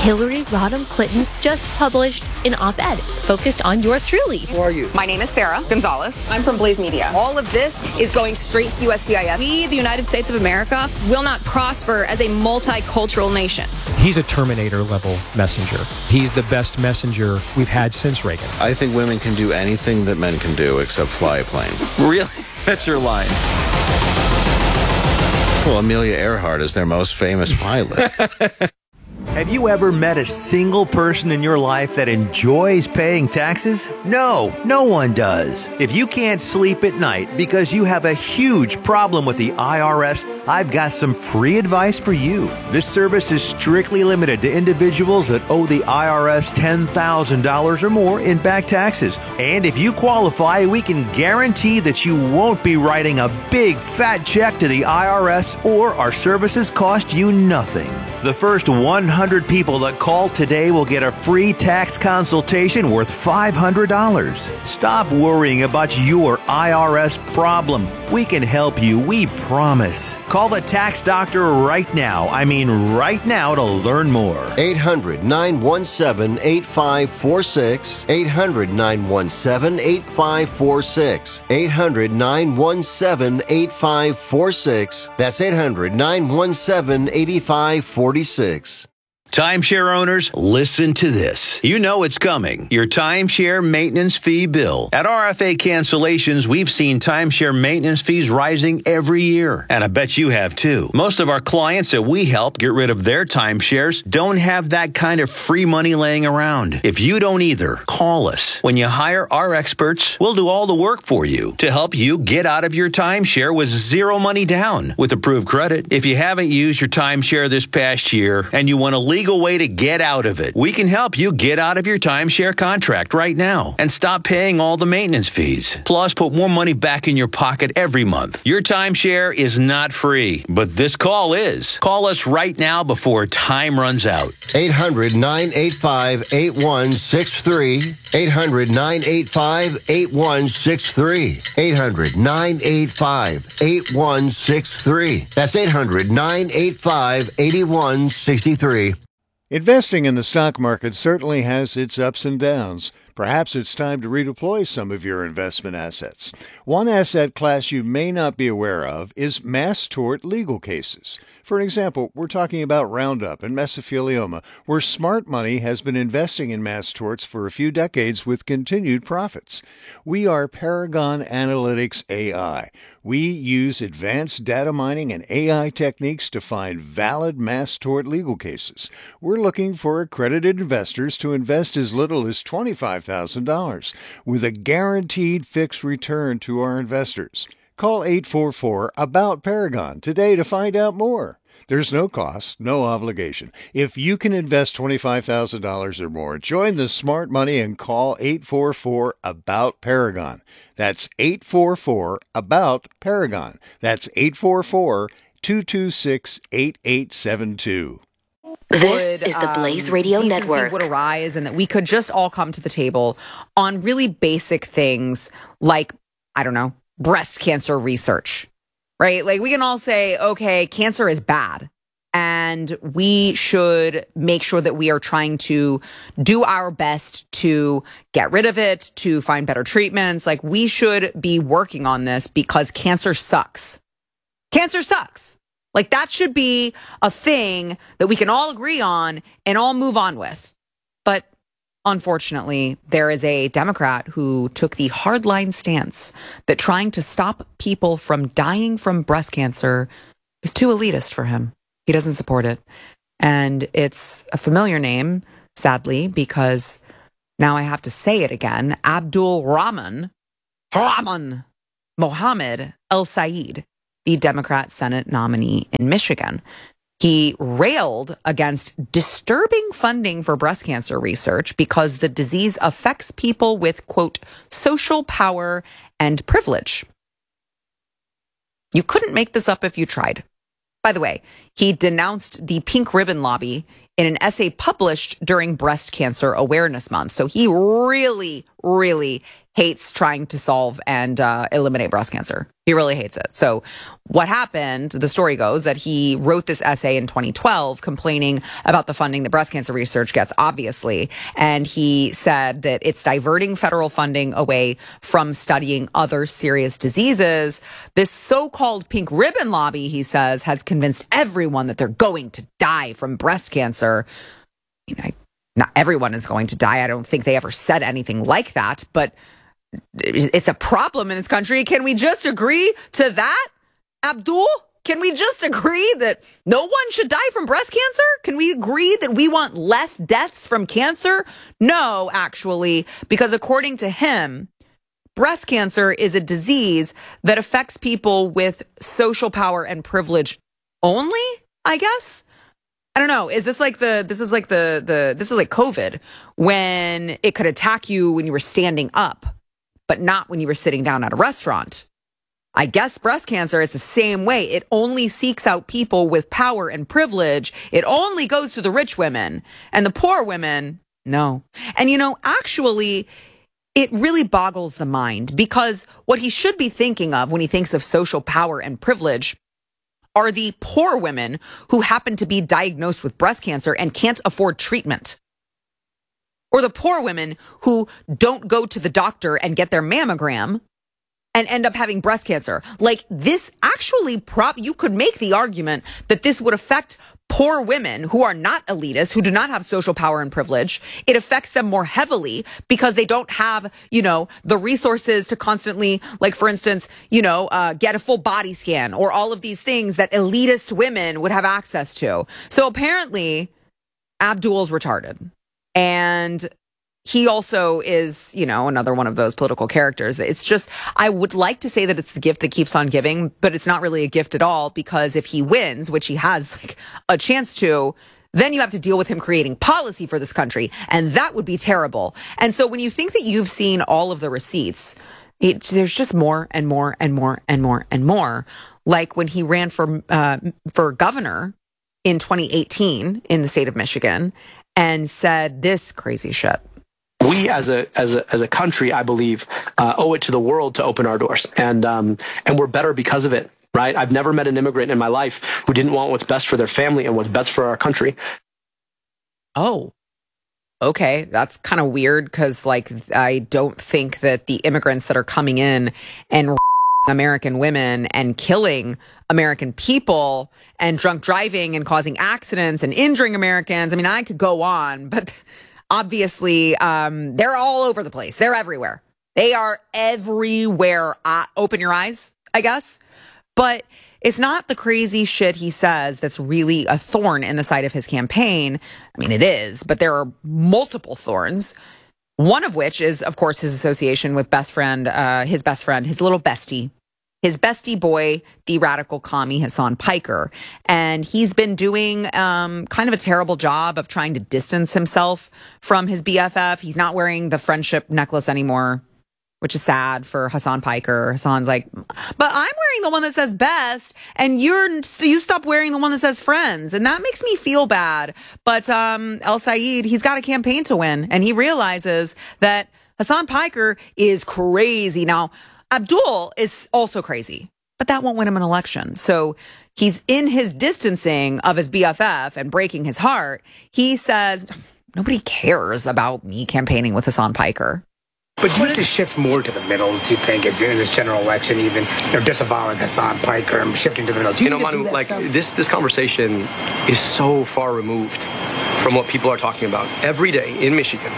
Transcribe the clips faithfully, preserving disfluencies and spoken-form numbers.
Hillary Rodham Clinton just published an op-ed focused on yours truly. Who are you? My name is Sarah Gonzalez. I'm from Blaze Media. All of this is going straight to U S C I S. We, the United States of America, will not prosper as a multicultural nation. He's a Terminator-level messenger. He's the best messenger we've had since Reagan. I think women can do anything that men can do except fly a plane. Really? That's your line. Well, Amelia Earhart is their most famous pilot. Have you ever met a single person in your life that enjoys paying taxes? No, no one does. If you can't sleep at night because you have a huge problem with the I R S, I've got some free advice for you. This service is strictly limited to individuals that owe the I R S ten thousand dollars or more in back taxes. And if you qualify, we can guarantee that you won't be writing a big fat check to the I R S, or our services cost you nothing. The first one hundred people that call today will get a free tax consultation worth five hundred dollars. Stop worrying about your I R S problem. We can help you, we promise. Call the tax doctor right now. I mean right now to learn more. eight hundred, nine one seven, eight five four six. eight hundred, nine one seven, eight five four six. eight hundred, nine one seven, eight five four six. That's eight hundred, nine one seven, eight five four six. Timeshare owners, listen to this. You know it's coming. Your timeshare maintenance fee bill. At R F A Cancellations, we've seen timeshare maintenance fees rising every year. And I bet you have too. Most of our clients that we help get rid of their timeshares don't have that kind of free money laying around. If you don't either, call us. When you hire our experts, we'll do all the work for you to help you get out of your timeshare with zero money down with approved credit. If you haven't used your timeshare this past year and you want to leave legal way to get out of it. We can help you get out of your timeshare contract right now and stop paying all the maintenance fees. Plus, put more money back in your pocket every month. Your timeshare is not free, but this call is. Call us right now before time runs out. eight hundred, nine eight five, eight one six three. eight hundred, nine eight five, eight one six three. eight hundred, nine eight five, eight one six three. That's eight hundred, nine eight five, eight one six three. Investing in the stock market certainly has its ups and downs. Perhaps it's time to redeploy some of your investment assets. One asset class you may not be aware of is mass tort legal cases. For example, we're talking about Roundup and mesothelioma, where smart money has been investing in mass torts for a few decades with continued profits. We are Paragon Analytics A I. We use advanced data mining and A I techniques to find valid mass tort legal cases. We're looking for accredited investors to invest as little as twenty-five thousand dollars with a guaranteed fixed return to our investors. Call eight four four, ABOUT Paragon today to find out more. There's no cost, no obligation. If you can invest twenty-five thousand dollars or more, join the smart money and call eight four four, ABOUT Paragon. That's eight four four, ABOUT Paragon. That's eight four four, two two six, eight eight seven two. This would, is the Blaze um, Radio decency Network. Would arise, and that we could just all come to the table on really basic things like, I don't know, breast cancer research, right? Like we can all say, okay, cancer is bad, and we should make sure that we are trying to do our best to get rid of it, to find better treatments. Like we should be working on this because cancer sucks. Cancer sucks. Like that should be a thing that we can all agree on and all move on with. But unfortunately, there is a Democrat who took the hardline stance that trying to stop people from dying from breast cancer is too elitist for him. He doesn't support it. And it's a familiar name, sadly, because now I have to say it again. Abdul Rahman, Rahman Mohammed El-Sayed, the Democrat Senate nominee in Michigan. He railed against disturbing funding for breast cancer research because the disease affects people with, quote, social power and privilege. You couldn't make this up if you tried. By the way, he denounced the pink ribbon lobby in an essay published during Breast Cancer Awareness Month. So he really, really hates trying to solve and uh, eliminate breast cancer. He really hates it. So what happened, the story goes that he wrote this essay in twenty twelve complaining about the funding that breast cancer research gets, obviously. And he said that it's diverting federal funding away from studying other serious diseases. This so-called pink ribbon lobby, he says, has convinced everyone that they're going to die from breast cancer. You know, not everyone is going to die. I don't think they ever said anything like that, but it's a problem in this country. Can we just agree to that, Abdul? Can we just agree that no one should die from breast cancer? Can we agree that we want less deaths from cancer? No, actually, because according to him, breast cancer is a disease that affects people with social power and privilege only, I guess. I don't know. Is this like the, this is like the, the, this is like COVID when it could attack you when you were standing up, but not when you were sitting down at a restaurant. I guess breast cancer is the same way. It only seeks out people with power and privilege. It only goes to the rich women, and the poor women, no. And you know, actually, it really boggles the mind, because what he should be thinking of when he thinks of social power and privilege are the poor women who happen to be diagnosed with breast cancer and can't afford treatment. Or the poor women who don't go to the doctor and get their mammogram and end up having breast cancer. Like, this actually, prop, you could make the argument that this would affect poor women who are not elitists, who do not have social power and privilege. It affects them more heavily because they don't have, you know, the resources to constantly, like, for instance, you know, uh, get a full body scan or all of these things that elitist women would have access to. So apparently, Abdul's retarded. And he also is, you know, another one of those political characters. It's just, I would like to say that it's the gift that keeps on giving, but it's not really a gift at all, because if he wins, which he has like a chance to, then you have to deal with him creating policy for this country. And that would be terrible. And so when you think that you've seen all of the receipts, it, there's just more and more and more and more and more. Like when he ran for, uh, for governor in twenty eighteen in the state of Michigan and said this crazy shit. We as a as a as a country, I believe, uh, owe it to the world to open our doors, and um, and we're better because of it, right? I've never met an immigrant in my life who didn't want what's best for their family and what's best for our country. Oh, okay, that's kind of weird, because like I don't think that the immigrants that are coming in and American women and killing American people and drunk driving and causing accidents and injuring Americans. I mean, I could go on, but obviously, um, they're all over the place. They're everywhere. They are everywhere. Uh, open your eyes, I guess. But it's not the crazy shit he says that's really a thorn in the side of his campaign. I mean, it is, but there are multiple thorns. One of which is, of course, his association with best friend, uh, his best friend, his little bestie, his bestie boy, the radical commie Hasan Piker. And he's been doing um, kind of a terrible job of trying to distance himself from his B F F. He's not wearing the friendship necklace anymore, which is sad for Hasan Piker. Hasan's like, but I'm wearing the one that says best, and you're you stop wearing the one that says friends. And that makes me feel bad. But um, El Sayed, he's got a campaign to win, and he realizes that Hasan Piker is crazy. Now, Abdul is also crazy, but that won't win him an election. So he's in his distancing of his B F F and breaking his heart. He says, nobody cares about me campaigning with Hasan Piker. But you need to shift more to the middle, do you think, in this general election, even, you know, disavowing Hasan Piker and shifting to the middle? Do you, you know, Manu, like, stuff? this this conversation is so far removed from what people are talking about. Every day in Michigan,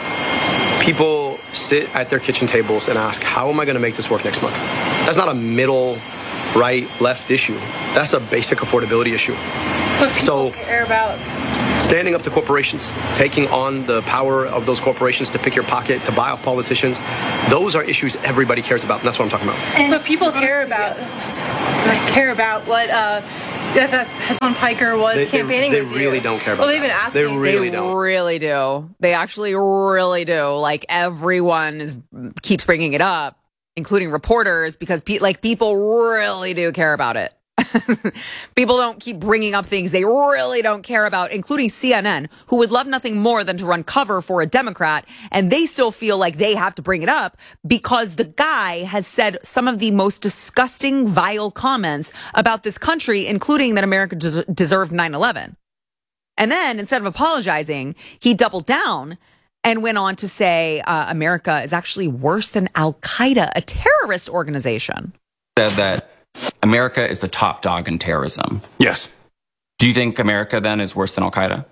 people sit at their kitchen tables and ask, how am I going to make this work next month? That's not a middle, right, left issue. That's a basic affordability issue. But people so, care about standing up to corporations, taking on the power of those corporations to pick your pocket, to buy off politicians, those are issues everybody cares about, and that's what I'm talking about. And but people care about care about what uh, that Hasan Piker was they, campaigning they, with They really you. don't care about Well, they've been that. asking. They really they don't. really do. They actually really do. Like, everyone is keeps bringing it up, including reporters, because pe- like people really do care about it. People don't keep bringing up things they really don't care about, including C N N, who would love nothing more than to run cover for a Democrat. And they still feel like they have to bring it up because the guy has said some of the most disgusting, vile comments about this country, including that America des- deserved nine eleven. And then instead of apologizing, he doubled down and went on to say uh, America is actually worse than Al-Qaeda, a terrorist organization. Said that America is the top dog in terrorism. Yes. Do you think America then is worse than Al-Qaeda?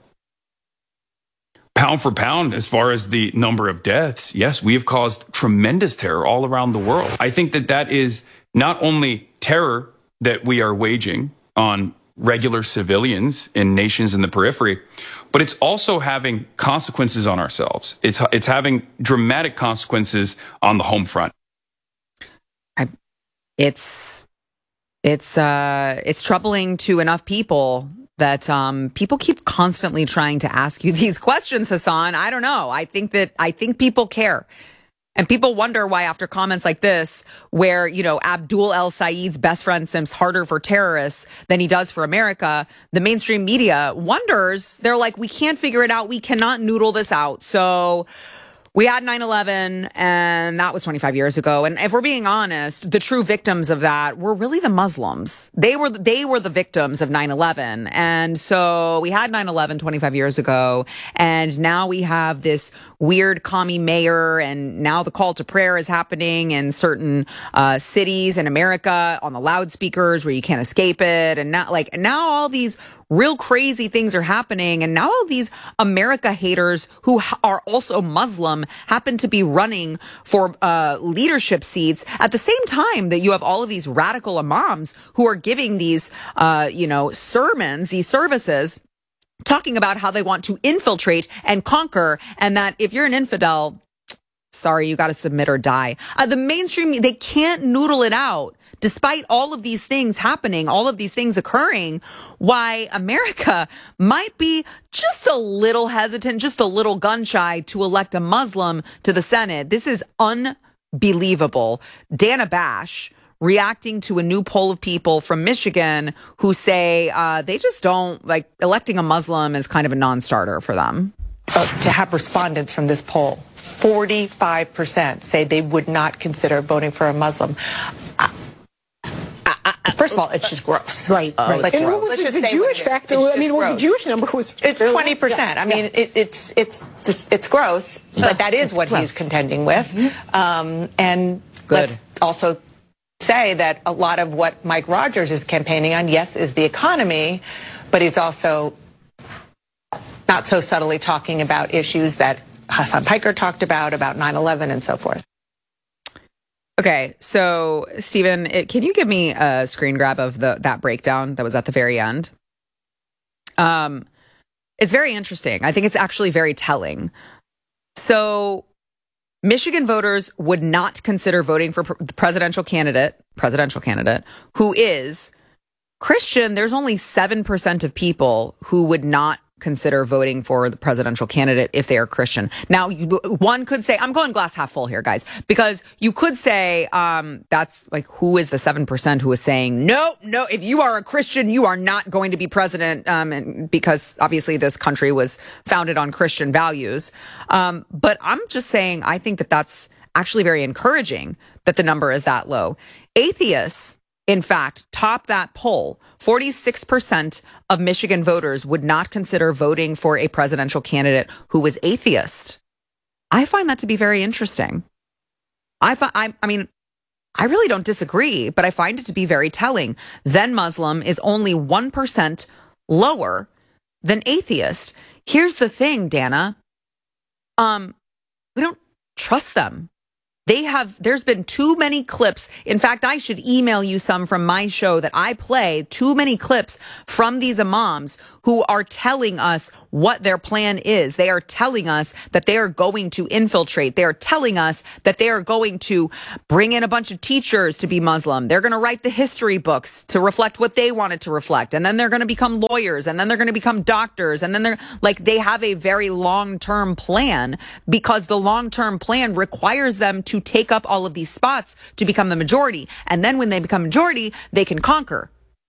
Pound for pound, as far as the number of deaths, yes, we have caused tremendous terror all around the world. I think that that is not only terror that we are waging on regular civilians in nations in the periphery, but it's also having consequences on ourselves. It's it's having dramatic consequences on the home front. I, it's it's uh, it's troubling to enough people that um, people keep constantly trying to ask you these questions, Hassan. I don't know. I think that I think people care. And people wonder why after comments like this, where, you know, Abdul El Sayed's best friend simps harder for terrorists than he does for America, the mainstream media wonders. They're like, we can't figure it out. We cannot noodle this out. So we had nine eleven, and that was twenty-five years ago. And if we're being honest, the true victims of that were really the Muslims. They were they were the victims of nine eleven. And so we had nine eleven twenty-five years ago, and now we have this weird commie mayor, and now the call to prayer is happening in certain uh, cities in America on the loudspeakers where you can't escape it. And now, like, now all these real crazy things are happening. And now all these America haters who are also Muslim happen to be running for uh, leadership seats at the same time that you have all of these radical imams who are giving these, uh, you know, sermons, these services, talking about how they want to infiltrate and conquer, and that if you're an infidel, sorry, you got to submit or die. Uh, the mainstream, they can't noodle it out. Despite all of these things happening, all of these things occurring, why America might be just a little hesitant, just a little gun shy to elect a Muslim to the Senate. This is unbelievable. Dana Bash reacting to a new poll of people from Michigan who say uh, they just don't, like, electing a Muslim is kind of a non-starter for them. Uh, to have respondents from this poll, forty-five percent say they would not consider voting for a Muslim. Uh, First of all, it's just gross. Right, uh, right. Let's And just, what was let's the, just the say Jewish it factor? I mean, well, the Jewish number was... It's twenty percent. Yeah, I mean, yeah. it, it's it's just, it's gross, but that is it's what gross. he's contending with. Mm-hmm. Um, and Good. let's also say that a lot of what Mike Rogers is campaigning on, yes, is the economy, but he's also not so subtly talking about issues that Hassan Piker talked about, about nine eleven and so forth. Okay, so Stephen, it, can you give me a screen grab of the that breakdown that was at the very end? Um, it's very interesting. I think it's actually very telling. So, Michigan voters would not consider voting for the presidential candidate, presidential candidate who is Christian. There's only seven percent of people who would not consider voting for the presidential candidate if they are Christian. Now, you, one could say, I'm going glass half full here, guys, because you could say, um, that's like, who is the seven percent who is saying, no, no, if you are a Christian, you are not going to be president, um, and because obviously this country was founded on Christian values. Um, but I'm just saying, I think that that's actually very encouraging that the number is that low. Atheists, in fact, top that poll. forty-six percent of Michigan voters would not consider voting for a presidential candidate who was atheist. I find that to be very interesting. I, fi- I, I mean, I really don't disagree, but I find it to be very telling. Then Muslim is only one percent lower than atheist. Here's the thing, Dana. Um, we don't trust them. They have, there's been too many clips. In fact, I should email you some from my show that I play, too many clips from these imams who are telling us what their plan is. They are telling us that they are going to infiltrate. They are telling us that they are going to bring in a bunch of teachers to be Muslim. They're going to write the history books to reflect what they wanted to reflect. And then they're going to become lawyers. And then they're going to become doctors. And then they're like, they have a very long-term plan because the long-term plan requires them to take up all of these spots to become the majority. And then when they become majority, they can conquer.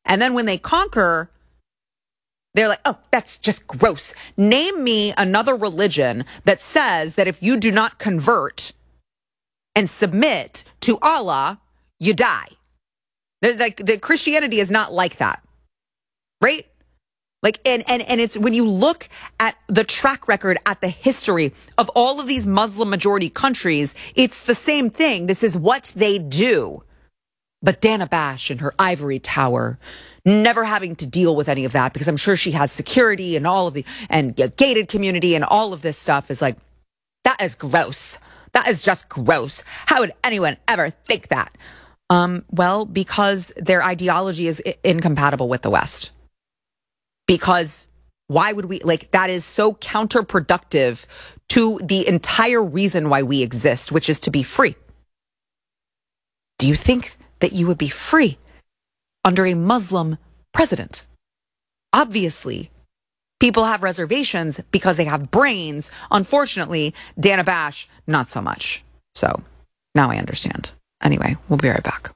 And then when they conquer, they're like, oh, that's just gross. Name me another religion that says that if you do not convert and submit to Allah, you die. There's like the Christianity is not like that, right? Like, and, and, and it's when you look at the track record, at the history of all of these Muslim majority countries, it's the same thing. This is what they do. But Dana Bash in her ivory tower, never having to deal with any of that, because I'm sure she has security and all of the, and a gated community and all of this stuff is like, that is gross. That is just gross. How would anyone ever think that? Um, well, because their ideology is I- incompatible with the West. Because why would we, like, that is so counterproductive to the entire reason why we exist, which is to be free. Do you think that you would be free under a Muslim president? Obviously, people have reservations because they have brains. Unfortunately, Dana Bash, not so much. So now I understand. Anyway, we'll be right back.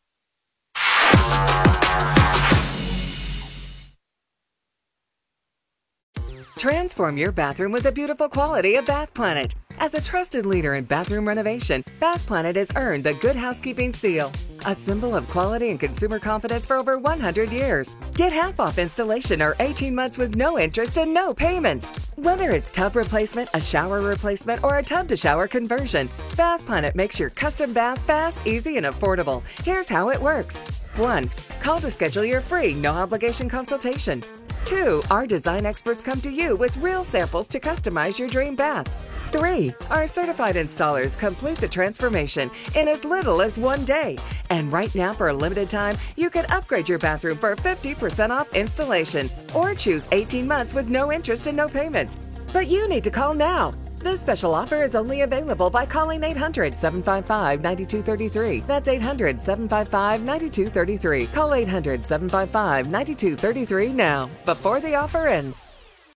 Transform your bathroom with the beautiful quality of Bath Planet. As a trusted leader in bathroom renovation, Bath Planet has earned the Good Housekeeping seal, a symbol of quality and consumer confidence for over one hundred years. Get half off installation or eighteen months with no interest and no payments. Whether it's tub replacement, a shower replacement, or a tub-to-shower conversion, Bath Planet makes your custom bath fast, easy, and affordable. Here's how it works. One, call to schedule your free, no-obligation consultation. Two, our design experts come to you with real samples to customize your dream bath. Three, our certified installers complete the transformation in as little as one day. And right now, for a limited time, you can upgrade your bathroom for fifty percent off installation or choose eighteen months with no interest and no payments. But you need to call now. This special offer is only available by calling eight hundred, seven five five, nine two three three. That's eight hundred, seven five five, nine two three three. Call eight hundred, seven five five, nine two three three now, before the offer ends.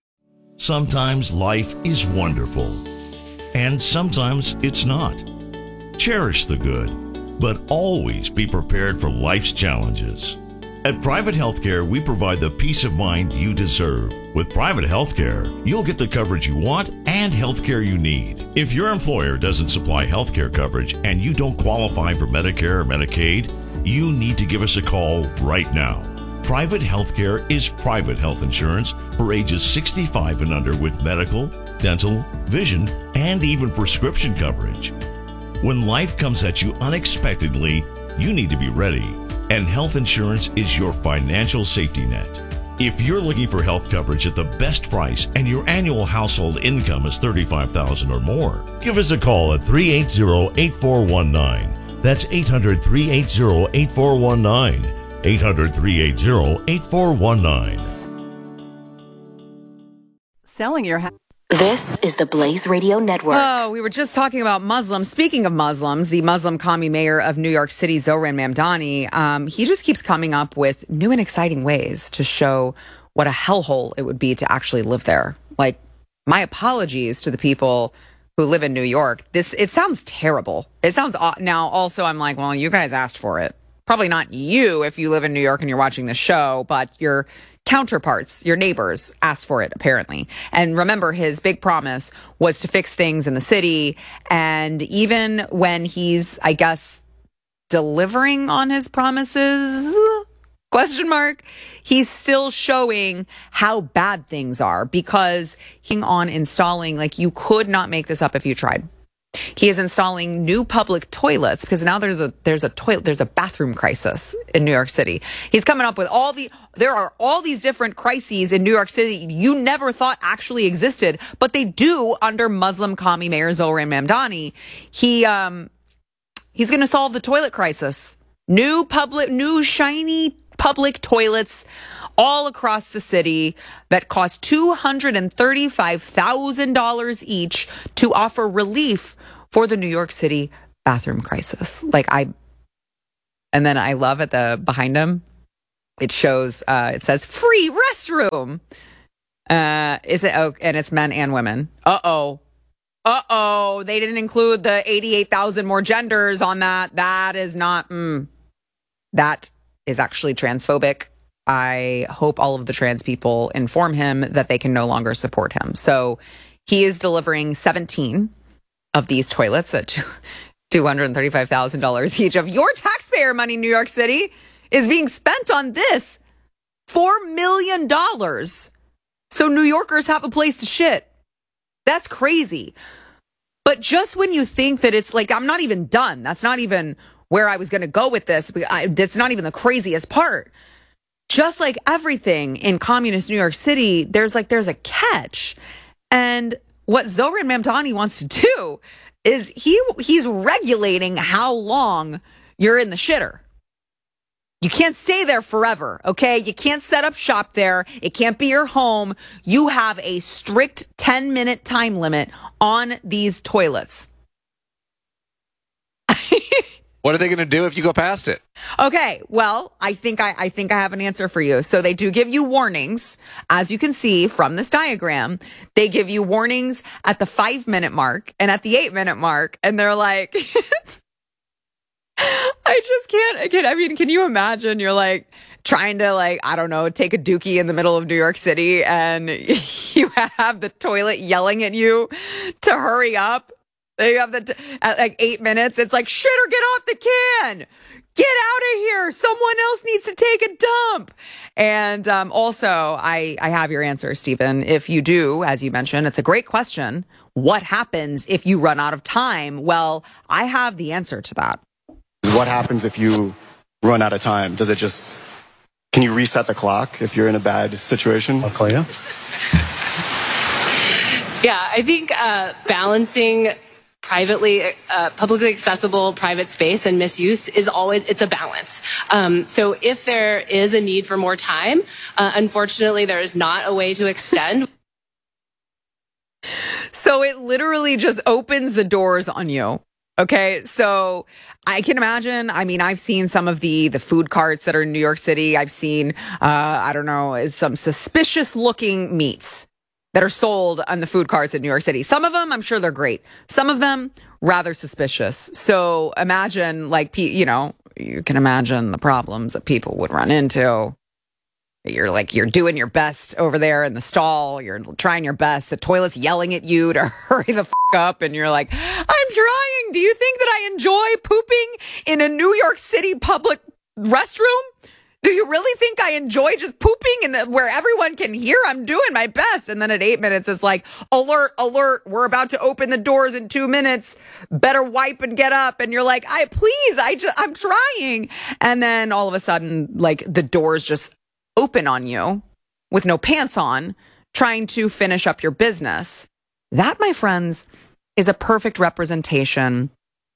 Sometimes life is wonderful, and sometimes it's not. Cherish the good, but always be prepared for life's challenges. At Private Healthcare, we provide the peace of mind you deserve. With Private Healthcare, you'll get the coverage you want and healthcare you need. If your employer doesn't supply healthcare coverage and you don't qualify for Medicare or Medicaid, you need to give us a call right now. Private Healthcare is private health insurance for ages sixty-five and under with medical, dental, vision, and even prescription coverage. When life comes at you unexpectedly, you need to be ready. And health insurance is your financial safety net. If you're looking for health coverage at the best price and your annual household income is thirty-five thousand dollars or more, give us a call at three eight zero, eight four one nine. That's eight hundred, three eight zero, eight four one nine. eight hundred, three eight zero, eight four one nine. Selling your house. This is the Blaze Radio Network. Oh, we were just talking about Muslims. Speaking of Muslims, the Muslim commie mayor of New York City, Zohran Mamdani, um, he just keeps coming up with new and exciting ways to show what a hellhole it would be to actually live there. Like, my apologies to the people who live in New York. This, it sounds terrible. It sounds, aw- now also I'm like, well, you guys asked for it. Probably not you if you live in New York and you're watching the show, but your counterparts, your neighbors, asked for it, apparently. And remember, his big promise was to fix things in the city. And even when he's, I guess, delivering on his promises, question mark, he's still showing how bad things are, because he's on installing, like, you could not make this up if you tried. He is installing new public toilets, because now there's a there's a toilet there's a bathroom crisis in New York City. He's coming up with all the there are all these different crises in New York City you never thought actually existed, but they do under Muslim commie mayor Zohran Mamdani. He um he's going to solve the toilet crisis. New public new shiny public toilets all across the city that cost two hundred thirty-five thousand dollars each to offer relief for the New York City bathroom crisis. Like, I, and then I love at the behind him, it shows, uh, it says free restroom. Uh, is it? Oh, and it's men and women. Uh-oh. Uh-oh. They didn't include the eighty-eight thousand more genders on that. That is not, mm, that is actually transphobic. I hope all of the trans people inform him that they can no longer support him. So he is delivering seventeen of these toilets at two hundred thirty-five thousand dollars each of your taxpayer money. New York City is being spent on this. four million dollars. So New Yorkers have a place to shit. That's crazy. But just when you think that it's like, I'm not even done. That's not even where I was going to go with this. I, that's not even the craziest part. Just like everything in communist New York City, there's like, there's a catch. And what Zohran Mamdani wants to do is he he's regulating how long you're in the shitter. You can't stay there forever, okay? You can't set up shop there. It can't be your home. You have a strict ten-minute time limit on these toilets. What are they going to do if you go past it? Okay, well, I think I, I think I have an answer for you. So they do give you warnings, as you can see from this diagram. They give you warnings at the five-minute mark and at the eight-minute mark, and they're like... I just can't, I can't, I mean, can you imagine you're like trying to like, I don't know, take a dookie in the middle of New York City and you have the toilet yelling at you to hurry up. You have the, t- at like eight minutes, it's like, shitter, get off the can. Get out of here. Someone else needs to take a dump. And um, also, I, I have your answer, Stephen. If you do, as you mentioned, it's a great question. What happens if you run out of time? Well, I have the answer to that. What happens if you run out of time? Does it just, can you reset the clock if you're in a bad situation? I'll call you. Yeah, I think uh, balancing privately, uh, publicly accessible private space and misuse is always, it's a balance. Um, so if there is a need for more time, uh, unfortunately, there is not a way to extend. So it literally just opens the doors on you. Okay, so I can imagine, I mean, I've seen some of the, the food carts that are in New York City. I've seen, uh, I don't know, some suspicious looking meats that are sold on the food carts in New York City. Some of them, I'm sure they're great. Some of them, rather suspicious. So imagine, like, you know, you can imagine the problems that people would run into. You're like, you're doing your best over there in the stall. You're trying your best. The toilet's yelling at you to hurry the f*** up. And you're like, I'm trying. Do you think that I enjoy pooping in a New York City public restroom? Do you really think I enjoy just pooping in the, where everyone can hear? I'm doing my best. And then at eight minutes, it's like, alert, alert. We're about to open the doors in two minutes. Better wipe and get up. And you're like, I please, I just, I'm trying. And then all of a sudden, like the doors just open on you with no pants on, trying to finish up your business. That, my friends, is a perfect representation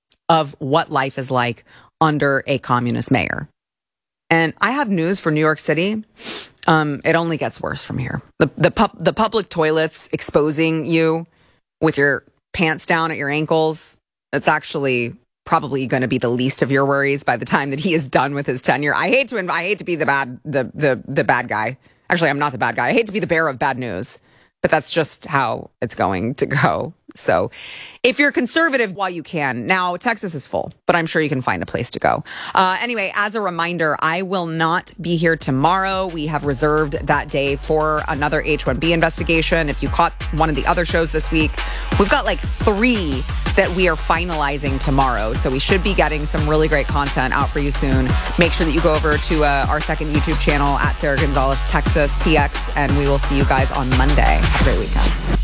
of what life is like under a communist mayor. And I have news for New York City. Um, it only gets worse from here. The the, pub, the public toilets exposing you with your pants down at your ankles, it's actually probably going to be the least of your worries by the time that he is done with his tenure. I hate to I hate to be the bad the the the bad guy. Actually, I'm not the bad guy. I hate to be the bearer of bad news, but that's just how it's going to go. So if you're conservative while you can, now Texas is full, but I'm sure you can find a place to go. Uh, anyway, as a reminder, I will not be here tomorrow. We have reserved that day for another H one B investigation. If you caught one of the other shows this week, we've got like three that we are finalizing tomorrow. So we should be getting some really great content out for you soon. Make sure that you go over to uh, our second YouTube channel at Sarah Gonzalez, Texas T X, and we will see you guys on Monday. Have a great weekend.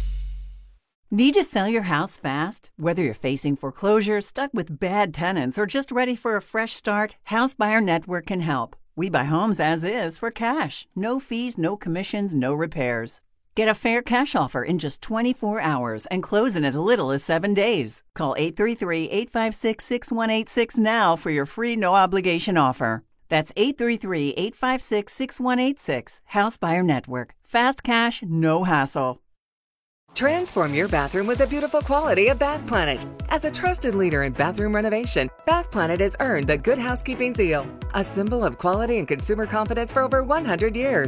Need to sell your house fast? Whether you're facing foreclosure, stuck with bad tenants, or just ready for a fresh start, House Buyer Network can help. We buy homes as is for cash. No fees, no commissions, no repairs. Get a fair cash offer in just twenty-four hours and close in as little as seven days. Call eight three three, eight five six, six one eight six now for your free no-obligation offer. That's eight three three, eight five six, six one eight six. House Buyer Network. Fast cash, no hassle. Transform your bathroom with the beautiful quality of Bath Planet. As a trusted leader in bathroom renovation, Bath Planet has earned the Good Housekeeping seal, a symbol of quality and consumer confidence for over one hundred years.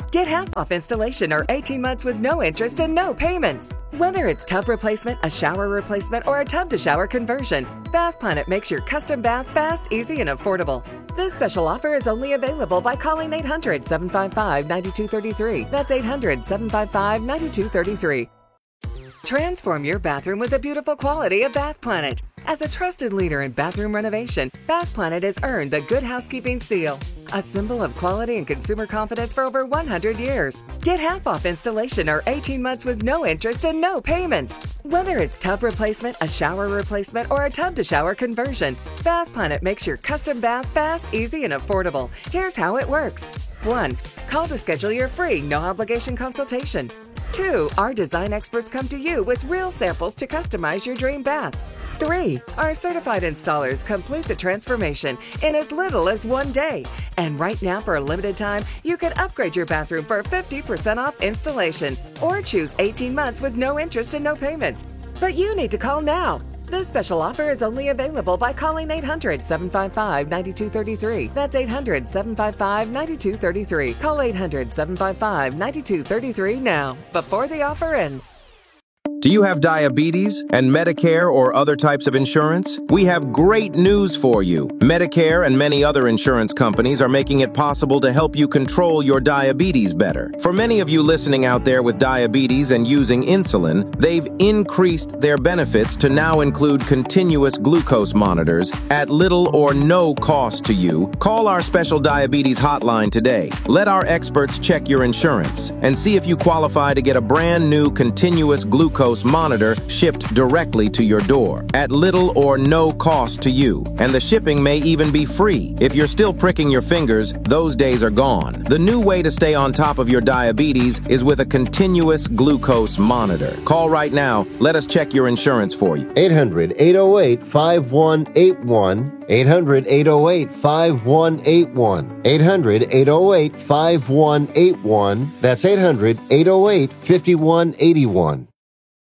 Get half off installation or eighteen months with no interest and no payments. Whether it's tub replacement, a shower replacement, or a tub-to-shower conversion, Bath Planet makes your custom bath fast, easy, and affordable. This special offer is only available by calling eight hundred, seven five five, nine two three three. That's eight hundred, seven five five, nine two three three. Transform your bathroom with the beautiful quality of Bath Planet. As a trusted leader in bathroom renovation, Bath Planet has earned the Good Housekeeping Seal, a symbol of quality and consumer confidence for over one hundred years. Get half off installation or eighteen months with no interest and no payments. Whether it's tub replacement, a shower replacement, or a tub-to-shower conversion, Bath Planet makes your custom bath fast, easy, and affordable. Here's how it works. one. Call to schedule your free, no-obligation consultation. two. Our design experts come to you with real samples to customize your dream bath. three. Our certified installers complete the transformation in as little as one day. And right now, for a limited time, you can upgrade your bathroom for fifty percent off installation or choose eighteen months with no interest and no payments. But you need to call now. This special offer is only available by calling eight hundred, seven five five, nine two three three. That's eight hundred, seven five five, nine two three three. Call eight hundred, seven five five, nine two three three now, before the offer ends. Do you have diabetes and Medicare or other types of insurance? We have great news for you. Medicare and many other insurance companies are making it possible to help you control your diabetes better. For many of you listening out there with diabetes and using insulin, they've increased their benefits to now include continuous glucose monitors at little or no cost to you. Call our special diabetes hotline today. Let our experts check your insurance and see if you qualify to get a brand new continuous glucose monitor shipped directly to your door at little or no cost to you. And the shipping may even be free. If you're still pricking your fingers, those days are gone. The new way to stay on top of your diabetes is with a continuous glucose monitor. Call right now. Let us check your insurance for you. eight hundred, eight oh eight, five one eight one. eight hundred, eight oh eight, five one eight one. eight hundred, eight oh eight, five one eight one. That's eight hundred, eight oh eight, five one eight one.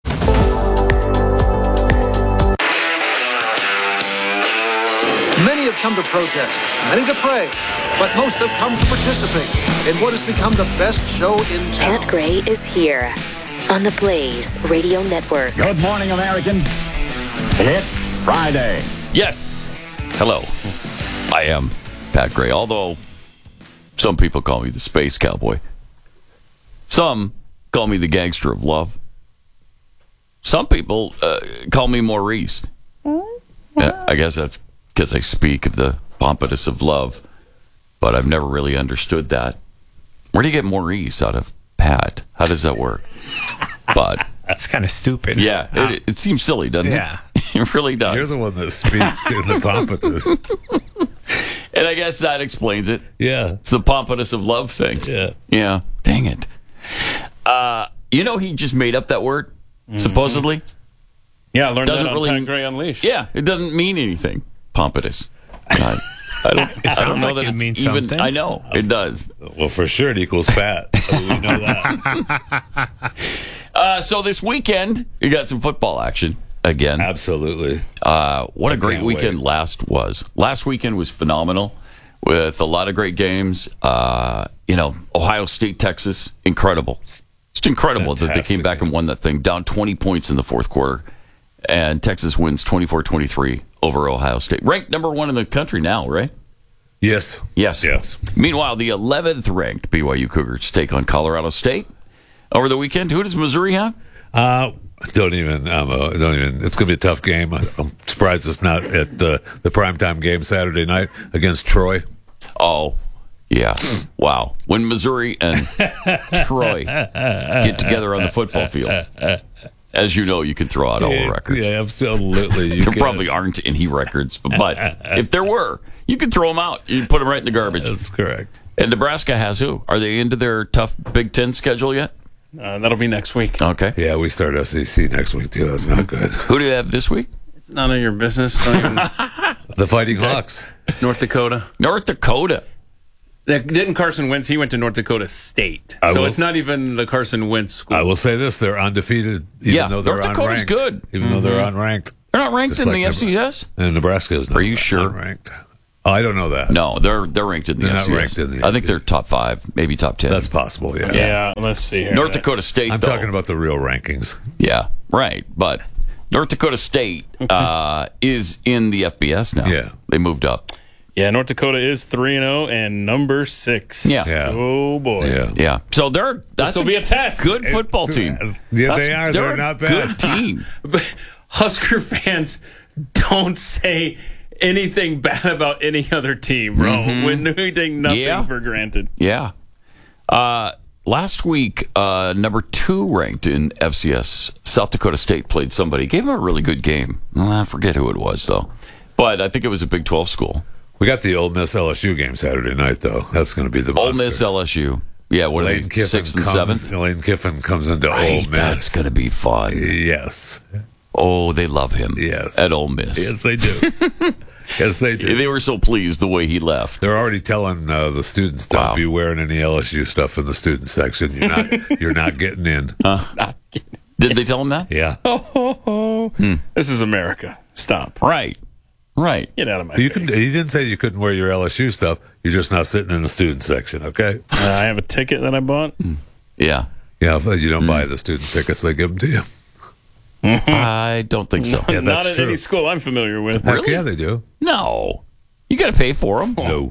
Many have come to protest, many to pray, but most have come to participate in what has become the best show in town. Pat Gray is here on the Blaze Radio Network. Good morning, American. It's Friday. Yes. Hello. I am Pat Gray, although some people call me the Space Cowboy. Some call me the Gangster of Love. Some people uh, call me Maurice. Uh, I guess that's because I speak of the pompatus of love, but I've never really understood that. Where do you get Maurice out of Pat? How does that work? But that's kind of stupid. Yeah, uh, it, it seems silly, doesn't yeah. it? It really does. You're the one that speaks to the pompatus. And I guess that explains it. Yeah. It's the pompatus of love thing. Yeah. Yeah. Dang it. Uh, you know, he just made up that word, mm-hmm. supposedly. Yeah, I learned doesn't that on really, Pat Gray Unleashed. Yeah, it doesn't mean anything. Pompatus. I, I don't, I don't know like that it it's means even. something. I know it does. Well, for sure it equals Pat. We know that. uh, so this weekend you got some football action again. Absolutely. Uh, what I a great weekend wait. last was. Last weekend was phenomenal with a lot of great games. Uh, you know, Ohio State, Texas, incredible. It's incredible Fantastic. that they came back and won that thing, down twenty points in the fourth quarter. And Texas wins twenty-four twenty-three over Ohio State. Ranked number one in the country now, right? Yes. Yes. Yes. Meanwhile, the eleventh ranked B Y U Cougars take on Colorado State over the weekend. Who does Missouri have? Uh, don't even. Um, uh, don't even. It's going to be a tough game. I'm surprised it's not at uh, the primetime game Saturday night against Troy. Oh, yeah. Wow. When Missouri and Troy get together on the football field. As you know, you can throw out all the records. Yeah, absolutely. You there can. probably aren't any records, but, but if there were, you could throw them out. You put them right in the garbage. That's correct. And Nebraska has who? Are they into their tough Big Ten schedule yet? Uh, that'll be next week. Okay. Yeah, we start S E C next week, too. That's not good. Who do you have this week? It's none of your business. Don't even... The Fighting Hawks. North Dakota. North Dakota. Didn't Carson Wentz? He went to North Dakota State, I so will, it's not even the Carson Wentz school. I will say this: they're undefeated, even yeah, though they're North Dakota's unranked. good. Even mm-hmm. though they're unranked, they're not ranked Just in like the F C S. And Nebraska is not Are you sure? unranked. Oh, I don't know that. No, they're they're ranked in the They're F C S. not ranked in the I think they're top five, maybe top ten. That's possible, yeah. Yeah, let's see here. North That's- Dakota State, I'm though, talking about the real rankings. Yeah, right. But North Dakota State uh, is in the F B S now. Yeah. They moved up. Yeah, North Dakota is three and oh and number six. Yeah. Yeah. Oh, boy. Yeah. Yeah. So they're that's This'll be a test. good football team. Yeah, That's- they are. They're, not bad. Good team. But Husker fans don't say anything bad about any other team, bro. Mhm. When we take nothing Yeah. for granted. Yeah. Uh, last week, uh, number two ranked in F C S, South Dakota State played somebody. Gave them a really good game. Well, I forget who it was, though. But I think it was a Big twelve school. We got the Ole Miss L S U game Saturday night, though. That's going to be the Ole monster. Miss L S U. Yeah, what are Lane they, Kiffin sixth and comes, seventh? Lane Kiffin comes into Right, Ole Miss. that's going to be fun. Yes. Oh, they love him. Yes. At Ole Miss. Yes, they do. Yes, they do. They were so pleased the way he left. They're already telling uh, the students, don't Wow. be wearing any L S U stuff in the student section. You're not you're not getting in. Uh, did they tell him that? Yeah. Oh, ho, ho. Hmm. This is America. Stop. Right. Right. Get out of my You face. can, he didn't say you couldn't wear your L S U stuff. You're just not sitting in the student section, okay? Uh, I have a ticket that I bought. Yeah. Yeah, but you don't Hmm. buy the student tickets, they give them to you. I don't think so. Yeah, Not that's at true. any school I'm familiar with. Heck yeah, they do. No. You got to pay for them. No.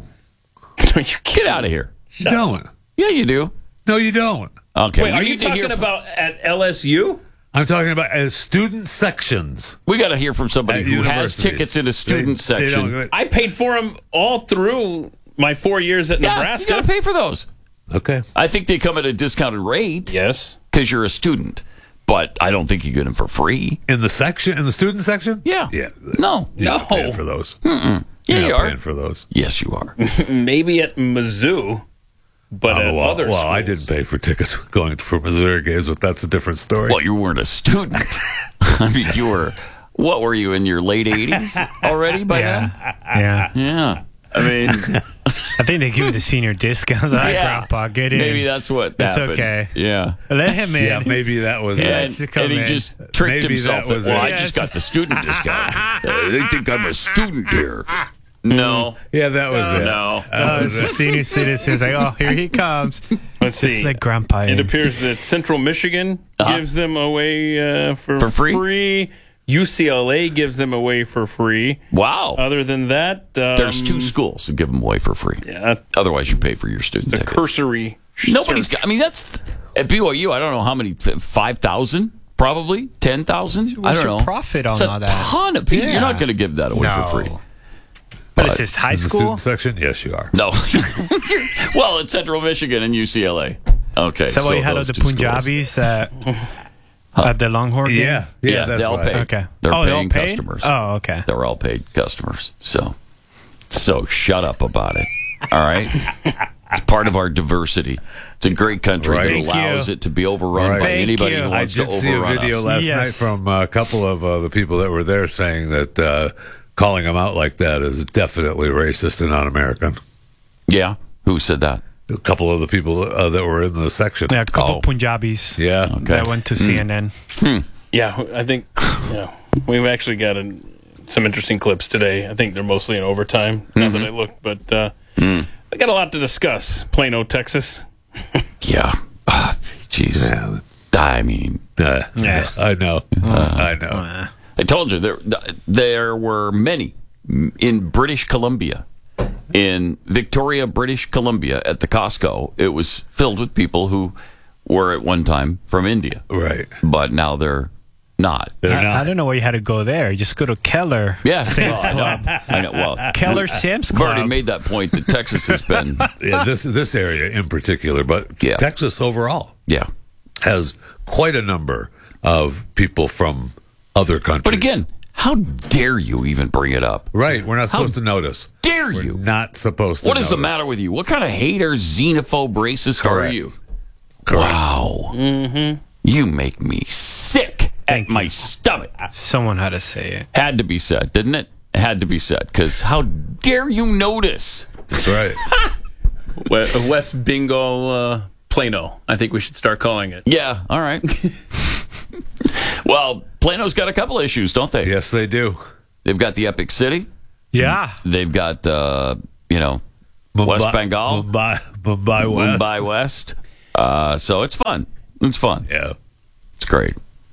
Get out of here. You don't. Yeah, you do. No, you don't. Okay. Wait, we are you need to hear talking from- about at L S U? I'm talking about as student sections. We got to hear from somebody At who has universities. tickets in a student They- they section. don't- I paid for them all through my four years at Yeah, Nebraska. you got to pay for those. Okay. I think they come at a discounted rate Yes. because you're a student, but I don't think you get them for free. In the section, in the student section? Yeah. Yeah. No. You're not No. paying for those. Mm-mm. Yeah, You're you not are. paying for those. Yes, you are. Maybe at Mizzou, but Oh, at well, other well, schools. I didn't pay for tickets going for Missouri games, but that's a different story. Well, you weren't a student. I mean, you were, what were you, in your late eighties already by Yeah. then? Yeah. Yeah. I mean, I think they give you the senior discounts. All right, Yeah. Grandpa, get in. maybe that's what It's happened. okay. Yeah. Let him in. Yeah, maybe that was Yeah, And, to come and he in. just tricked Maybe himself. that was well, it. I just got the student discount. Uh, they think I'm a student here. No. Yeah, that was it. No. That Oh, was it's it. the senior citizens. Like, oh, here he comes. Let's Just see. let Grandpa in. It appears that Central Michigan Uh-huh. gives them away uh, for, For free? U C L A gives them away for free. Wow. Other than that, um, There's two schools that give them away for free. Yeah, Otherwise, you pay for your student the tickets. cursory. Nobody's search. got, I mean, that's, at B Y U, I don't know how many, five thousand? Probably? ten thousand? I What's don't your know. profit on It's a all that? ton of people. Yeah. You're not going to give that away No. for free. But it's just high In the school? student section? Yes, you are. No. Well, it's Central Michigan and U C L A. Okay. Is that why so you had all those the two schools. Punjabis uh, at the Longhorn game? Yeah, yeah, Yeah, that's they all why. pay. Okay. They're Oh, they all paying paid? customers. Oh, okay. They're all paid customers. So, so shut up about it. All right. It's part of our diversity. It's a great country Right. that Thank allows you. it to be overrun Right. by Thank anybody you. who I wants to did see a overrun video us. last Yes. night from a couple of uh, the people that were there saying that uh, calling them out like that is definitely racist and un-American. Yeah. Who said that? A couple of the people uh, that were in the section. Yeah, a couple Oh. Punjabis Yeah. Okay. that went to C N N. Yeah, I think yeah, we've actually got a, some interesting clips today. I think they're mostly in overtime. Not that I looked, but uh, Mm. I got a lot to discuss. Plano, Texas. Yeah. Ah, Jeez. Yeah. I mean, Uh, Yeah. I know. I know. Uh, I told you there there were many in British Columbia, in Victoria, British Columbia, at the Costco. It was filled with people who were at one time from India, Right. but now they're not. They're I, not. I don't know why you had to go there. You just go to Keller. Yeah, Sam's well, I know. Club. I know. Well, Keller Sam's I've already Club. made that point that Texas has been. Yeah, this this area in particular, but Yeah. Texas overall Yeah, has quite a number of people from other countries. but again, how dare you even bring it up? right? We're not How supposed to notice. Dare We're you? not supposed to. What is the notice. matter with you? What kind of hater, xenophobe, racist are Correct. you? Correct. Wow. Mm-hmm. You make me sick Thank at my stomach. Someone had to say it. Had to be said, didn't it? It had to be said, because how dare you notice? That's right. We- West Bingo uh, Plano. I think we should start calling it. Yeah, all right. Well, Plano's got a couple issues, don't they? Yes, they do. They've got the Epic City. Yeah. They've got, uh, you know, Mumbai, West Bengal. Mumbai, Mumbai West. Mumbai West. Uh, so it's fun. It's fun. Yeah. It's great.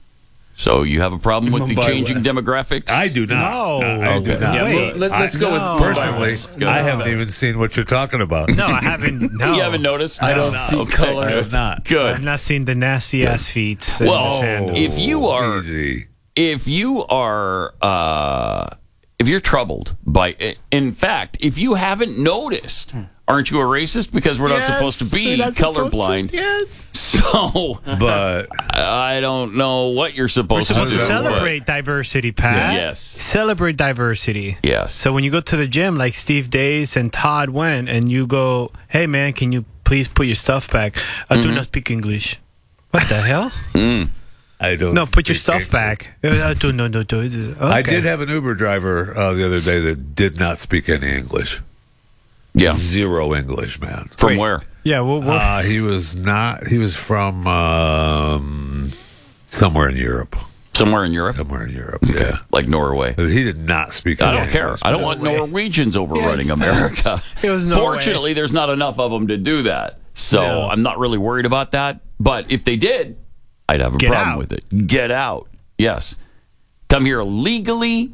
So you have a problem with Mumbai the changing West. demographics? I do not. No. I, I do Okay. not. Yeah, Wait. well, let, us I- go no. with Personally, Go. I haven't even seen what you're talking about. No, I haven't. No. You haven't noticed? I don't No. see Okay. color. I have not. Good. I've not seen the nasty ass feet. and Well, the sandals. if you are, Easy. if you are, uh, if you're troubled by, in fact, if you haven't noticed, aren't you a racist? Because we're not Yes, supposed to be we're not colorblind. supposed to- yes. So, But I don't know what you're We're supposed, supposed to to do. celebrate diversity, Pat. Yes. Celebrate diversity. Yes. So when you go to the gym, like Steve Days and Todd went, and you go, "Hey man, can you please put your stuff back? I do Mhm. not speak English." What the hell? Mm. I don't. No, put your speak stuff English. back. Uh, I do no no do. Okay. I did have an Uber driver uh, the other day that did not speak any English. Yeah. Zero English, man. From Wait. where? Yeah. Well, well Uh, he was not. He was from um, somewhere in Europe. Somewhere in Europe? Somewhere in Europe. Okay. Yeah, Like Norway. but he did not speak. I any don't care. English, I don't man. want Norwegians overrunning Yes. America. It was Norway. Fortunately, there's not enough of them to do that. So No. I'm not really worried about that. But if they did, I'd have a Get problem out. with it. Get out. Yes. Come here legally,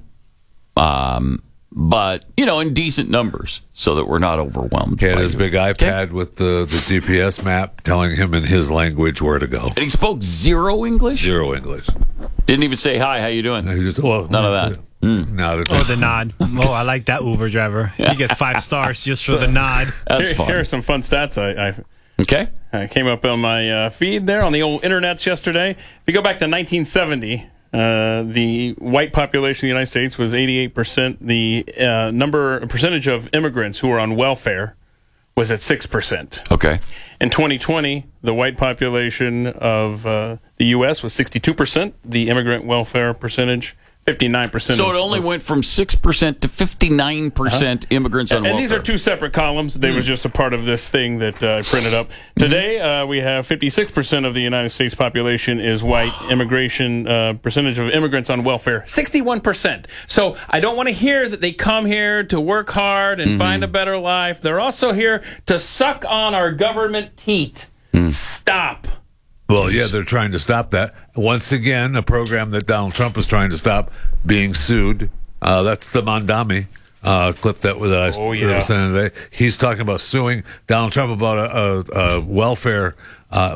um, but, you know, in decent numbers so that we're not overwhelmed. He had by his you. big iPad with the, the G P S map telling him in his language where to go. And he spoke zero English? Zero English. Didn't even say, hi, how you doing? He just well, None of that. Mm. No, oh, the nod. Oh, I like that Uber driver. He gets five stars just for the nod. That's here, fun. here are some fun stats I, I Okay. I came up on my uh, feed there on the old internets yesterday. If you go back to nineteen seventy, uh, the white population of the United States was eighty-eight percent. The uh, number percentage of immigrants who were on welfare was at six percent. Okay. In twenty twenty, the white population of uh, the U S was sixty-two percent. The immigrant welfare percentage, fifty-nine percent. So it only was, went from six percent to fifty-nine percent uh-huh. immigrants on and, welfare. and these are two separate columns. They mm. was just a part of this thing that uh, I printed up. Today, uh, we have fifty-six percent of the United States population is white. Immigration uh, percentage of immigrants on welfare, sixty-one percent. So I don't want to hear that they come here to work hard and mm-hmm. find a better life. They're also here to suck on our government teat. Mm. Stop. Well, yeah, they're trying to stop that. Once again, a program that Donald Trump is trying to stop being sued. Uh, that's the Mondami uh, clip that, that I oh, yeah. that was sent today. He's talking about suing Donald Trump about a, a, a welfare uh,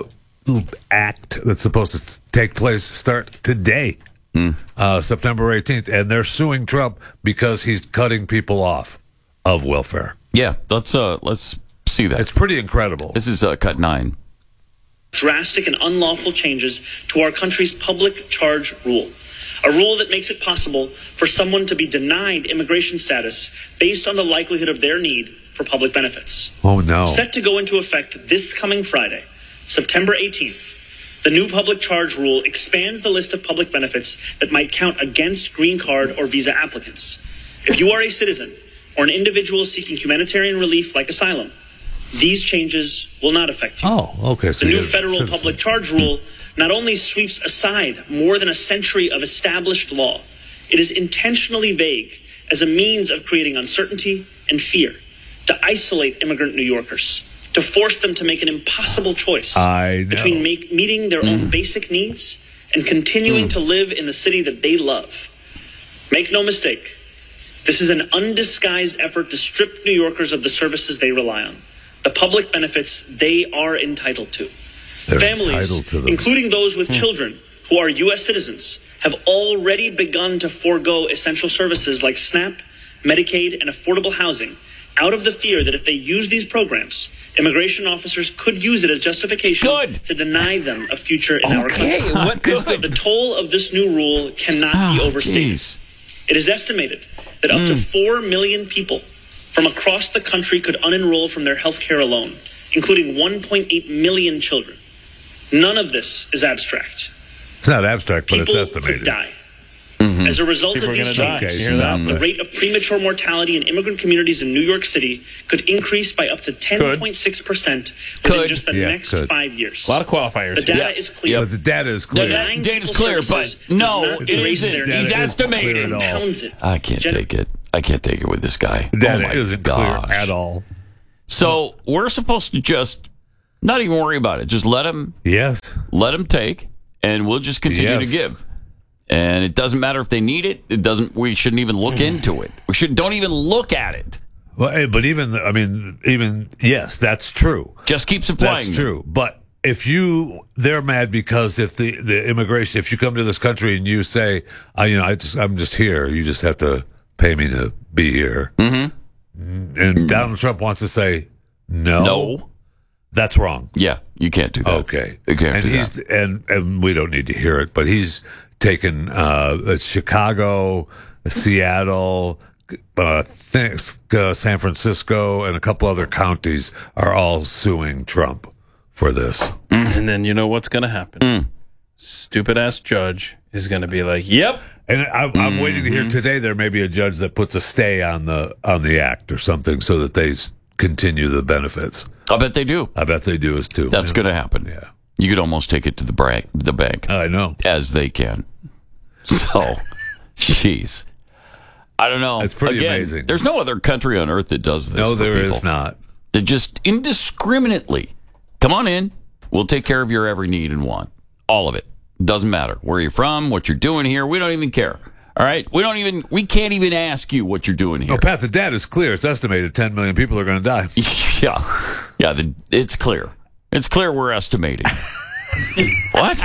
act that's supposed to take place, start today, mm. uh, September eighteenth. And they're suing Trump because he's cutting people off of welfare. Yeah, let's, uh, let's see that. It's pretty incredible. This is uh, cut nine. Drastic and unlawful changes to our country's public charge rule. A rule that makes it possible for someone to be denied immigration status based on the likelihood of their need for public benefits. Oh, no. Set to go into effect this coming Friday, September eighteenth, the new public charge rule expands the list of public benefits that might count against green card or visa applicants. If you are a citizen or an individual seeking humanitarian relief like asylum, these changes will not affect you. Oh, okay. So the new federal public charge rule not only sweeps aside more than a century of established law, it is intentionally vague as a means of creating uncertainty and fear, to isolate immigrant New Yorkers, to force them to make an impossible choice I know. between make, meeting their mm. own basic needs and continuing mm. to live in the city that they love. Make no mistake, this is an undisguised effort to strip New Yorkers of the services they rely on, the public benefits they are entitled to. They're Families, entitled to them. including those with hmm. children who are U S citizens, have already begun to forego essential services like SNAP, Medicaid, and affordable housing out of the fear that if they use these programs, immigration officers could use it as justification Good. to deny them a future in okay. our country. What good? The, the toll of this new rule cannot oh, be overstated. Geez. It is estimated that up mm. to four million people from across the country could unenroll from their health care alone, including one point eight million children. None of this is abstract. It's not abstract, but People it's estimated. could die. Mm-hmm. As a result People of are these gonna die. changes, You hear that? the rate of premature mortality in immigrant communities in New York City could increase by up to ten point six percent within Could. just the Yeah, next could. five years. A lot of qualifiers. The data Yeah. is clear. But the data is clear. Denying The data's people clear, but services does no, not it erase isn't. their Data He's isn't estimating. clear at all. compounds it. I can't Gen- take it. I can't take it with this guy. The data oh my isn't gosh. clear at all. So we're supposed to just not even worry about it. Just let him, Yes. let him take, and we'll just continue Yes. to give. And it doesn't matter if they need it. It doesn't. We shouldn't even look into it. We should don't even look at it. Well, eh, but even, I mean, even, yes, that's true. Just keep supplying. That's them. true. But if you, they're mad because if the, the immigration, if you come to this country and you say, I, you know, I just, I'm just here, you just have to pay me to be here. Mm-hmm. And Donald Trump wants to say, no. No. That's wrong. Yeah, you can't do that. Okay. You can't and do he's, that. And, and we don't need to hear it, but he's taken, uh, Chicago, Seattle, uh, th- uh, San Francisco, and a couple other counties are all suing Trump for this. And then you know what's going to happen. Mm. Stupid ass judge is going to be like, "Yep." And I, I'm Mm-hmm. waiting to hear today. There may be a judge that puts a stay on the on the act or something, so that they s- continue the benefits. I bet they do. I bet they do as too. That's yeah. going to happen. Yeah, You could almost take it to the bank, the bank, I know. as they can. So, jeez, I don't know. It's pretty Again, amazing. There's no other country on earth that does this. No, for there is people. not. That just indiscriminately, come on in. We'll take care of your every need and want. All of it. Doesn't matter where you're from, what you're doing here. We don't even care. All right? We don't even, we can't even ask you what you're doing here. Oh, Pat, the data is clear. It's estimated ten million people are going to die. Yeah. Yeah, the, it's clear. It's clear we're estimating. What?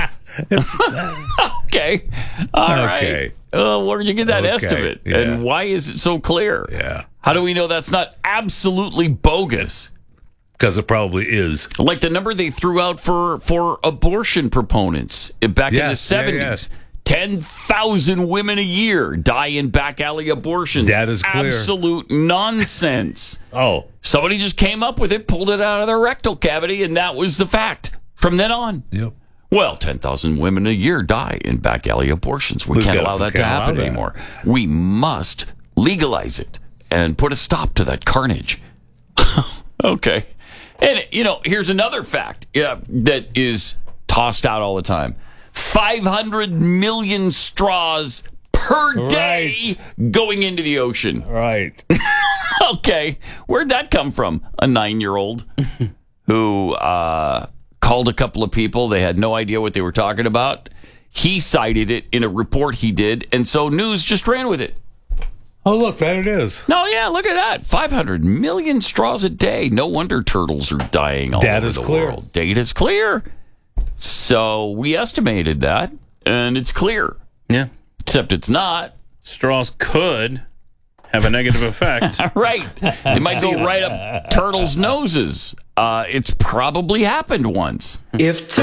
Okay. All right. Okay. Uh, where did you get that Okay, estimate? yeah. And why is it so clear? Yeah. How do we know that's not absolutely bogus? Because it probably is. Like the number they threw out for, for abortion proponents back in the Yes, yeah, seventies. yes. ten thousand women a year die in back alley abortions. That is clear. Absolute nonsense. Oh. Somebody just came up with it, pulled it out of their rectal cavity, and that was the fact. From then on. Yep. Well, ten thousand women a year die in back alley abortions. We We've can't got- allow we that to can't allow happen that. anymore. We must legalize it and put a stop to that carnage. Okay. And, you know, here's another fact yeah, that is tossed out all the time. five hundred million straws per day going into the ocean. Right. Okay. Where'd that come from? A nine-year-old who uh, called a couple of people. They had no idea what they were talking about. He cited it in a report he did, and so news just ran with it. Oh, look, there it is. No, yeah, look at that. five hundred million straws a day. No wonder turtles are dying all Data's over the clear. world. Data's clear. So we estimated that, and it's clear. Yeah. Except it's not. Straws could have a negative effect. Right. It might go right up turtles' noses. Uh, it's probably happened once. If